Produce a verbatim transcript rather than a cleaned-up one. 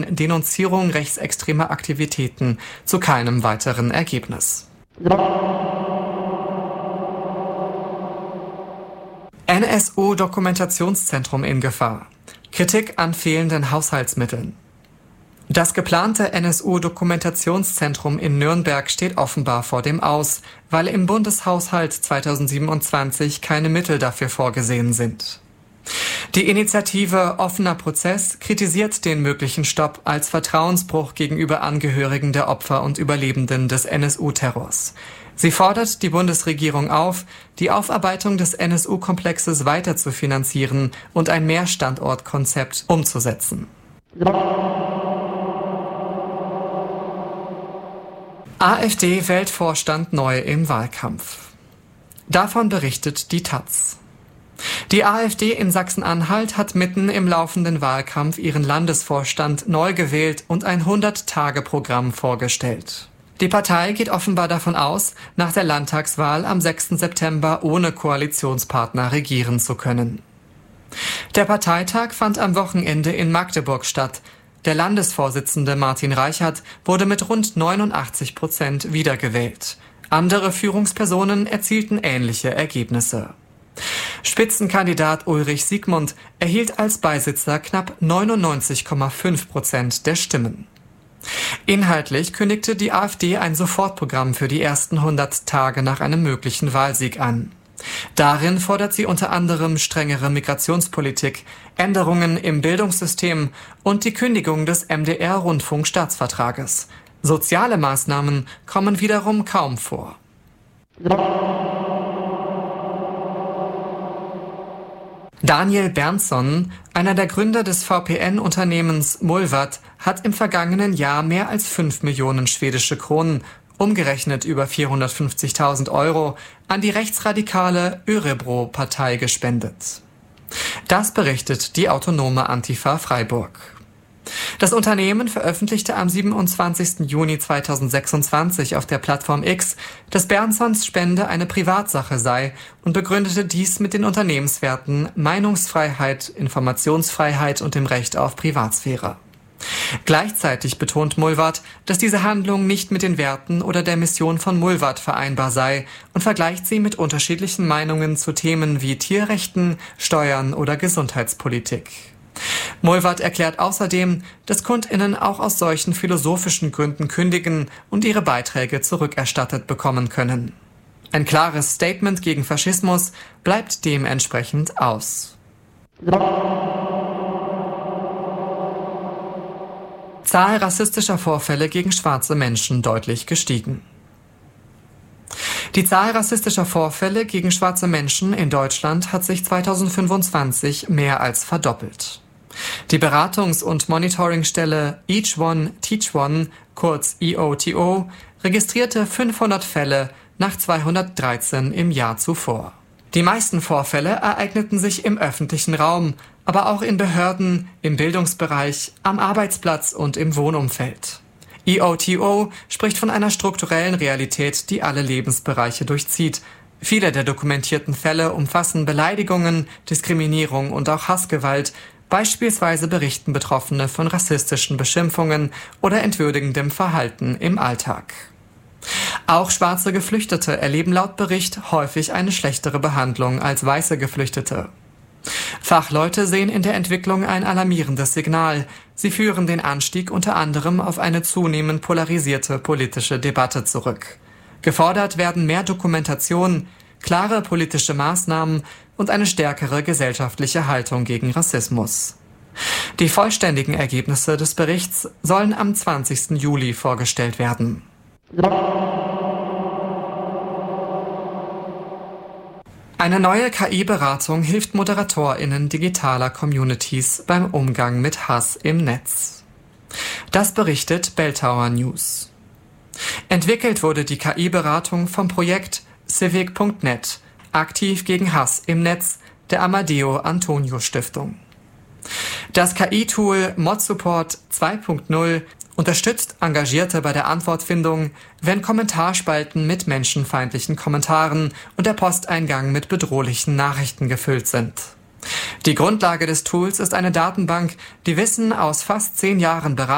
Denunzierung rechtsextremer Aktivitäten zu keinem weiteren Ergebnis. N S U-Dokumentationszentrum in Gefahr. Kritik an fehlenden Haushaltsmitteln. Das geplante N S U-Dokumentationszentrum in Nürnberg steht offenbar vor dem Aus, weil im Bundeshaushalt zweitausendsiebenundzwanzig keine Mittel dafür vorgesehen sind. Die Initiative Offener Prozess kritisiert den möglichen Stopp als Vertrauensbruch gegenüber Angehörigen der Opfer und Überlebenden des N S U-Terrors. Sie fordert die Bundesregierung auf, die Aufarbeitung des N S U-Komplexes weiter zu finanzieren und ein Mehrstandortkonzept umzusetzen. AfD-Weltvorstand neu im Wahlkampf. Davon berichtet die Taz. Die AfD in Sachsen-Anhalt hat mitten im laufenden Wahlkampf ihren Landesvorstand neu gewählt und ein hundert-Tage-Programm vorgestellt. Die Partei geht offenbar davon aus, nach der Landtagswahl am sechsten September ohne Koalitionspartner regieren zu können. Der Parteitag fand am Wochenende in Magdeburg statt. Der Landesvorsitzende Martin Reichert wurde mit rund neunundachtzig Prozent wiedergewählt. Andere Führungspersonen erzielten ähnliche Ergebnisse. Spitzenkandidat Ulrich Siegmund erhielt als Beisitzer knapp neunundneunzig Komma fünf Prozent der Stimmen. Inhaltlich kündigte die AfD ein Sofortprogramm für die ersten hundert Tage nach einem möglichen Wahlsieg an. Darin fordert sie unter anderem strengere Migrationspolitik, Änderungen im Bildungssystem und die Kündigung des M D R-Rundfunkstaatsvertrages. Soziale Maßnahmen kommen wiederum kaum vor. Daniel Bernson, einer der Gründer des V P N-Unternehmens Mulvat, hat im vergangenen Jahr mehr als fünf Millionen schwedische Kronen, umgerechnet über vierhundertfünfzigtausend Euro, an die rechtsradikale Örebro-Partei gespendet. Das berichtet die autonome Antifa Freiburg. Das Unternehmen veröffentlichte am siebenundzwanzigsten Juni zweitausendsechsundzwanzig auf der Plattform X, dass Bernsons Spende eine Privatsache sei und begründete dies mit den Unternehmenswerten Meinungsfreiheit, Informationsfreiheit und dem Recht auf Privatsphäre. Gleichzeitig betont Mulvat, dass diese Handlung nicht mit den Werten oder der Mission von Mulvat vereinbar sei und vergleicht sie mit unterschiedlichen Meinungen zu Themen wie Tierrechten, Steuern oder Gesundheitspolitik. Mulvat erklärt außerdem, dass KundInnen auch aus solchen philosophischen Gründen kündigen und ihre Beiträge zurückerstattet bekommen können. Ein klares Statement gegen Faschismus bleibt dementsprechend aus. Zahl rassistischer Vorfälle gegen schwarze Menschen deutlich gestiegen. Die Zahl rassistischer Vorfälle gegen schwarze Menschen in Deutschland hat sich zweitausendfünfundzwanzig mehr als verdoppelt. Die Beratungs- und Monitoringstelle Each One Teach One, kurz E O T O, registrierte fünfhundert Fälle nach zweihundertdreizehn im Jahr zuvor. Die meisten Vorfälle ereigneten sich im öffentlichen Raum, aber auch in Behörden, im Bildungsbereich, am Arbeitsplatz und im Wohnumfeld. E O T O spricht von einer strukturellen Realität, die alle Lebensbereiche durchzieht. Viele der dokumentierten Fälle umfassen Beleidigungen, Diskriminierung und auch Hassgewalt. Beispielsweise berichten Betroffene von rassistischen Beschimpfungen oder entwürdigendem Verhalten im Alltag. Auch schwarze Geflüchtete erleben laut Bericht häufig eine schlechtere Behandlung als weiße Geflüchtete. Fachleute sehen in der Entwicklung ein alarmierendes Signal. Sie führen den Anstieg unter anderem auf eine zunehmend polarisierte politische Debatte zurück. Gefordert werden mehr Dokumentation, klare politische Maßnahmen und eine stärkere gesellschaftliche Haltung gegen Rassismus. Die vollständigen Ergebnisse des Berichts sollen am zwanzigsten Juli vorgestellt werden. Eine neue K I-Beratung hilft ModeratorInnen digitaler Communities beim Umgang mit Hass im Netz. Das berichtet Belltower News. Entwickelt wurde die K I-Beratung vom Projekt civic punkt net, aktiv gegen Hass im Netz, der Amadeo Antonio Stiftung. Das K I-Tool ModSupport zwei punkt null unterstützt Engagierte bei der Antwortfindung, wenn Kommentarspalten mit menschenfeindlichen Kommentaren und der Posteingang mit bedrohlichen Nachrichten gefüllt sind. Die Grundlage des Tools ist eine Datenbank, die Wissen aus fast zehn Jahren Beratung